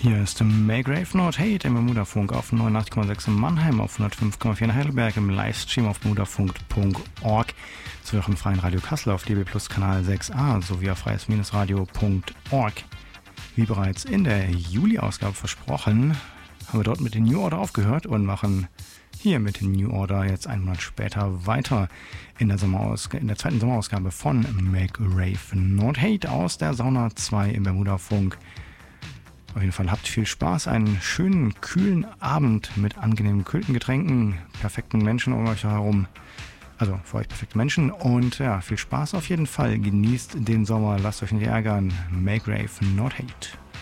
Hier ist Maygrave Not Hate im Bermudafunk auf 89,6 in Mannheim, auf 105,4 in Heidelberg, im Livestream auf bermudafunk.org, sowie auch im freien Radio Kassel auf DB Plus Kanal 6a sowie auf freies-radio.org. Wie bereits in der Juli-Ausgabe versprochen, haben wir dort mit den New Order aufgehört und machen hier mit den New Order jetzt einen Monat später weiter in der zweiten Sommerausgabe von Maygrave Not Hate aus der Sauna 2 im Bermudafunk. Auf jeden Fall habt viel Spaß, einen schönen, kühlen Abend mit angenehmen, kühlten Getränken, perfekten Menschen um euch herum. Also für euch perfekte Menschen und ja, viel Spaß auf jeden Fall. Genießt den Sommer, lasst euch nicht ärgern. Maygrave Not Hate.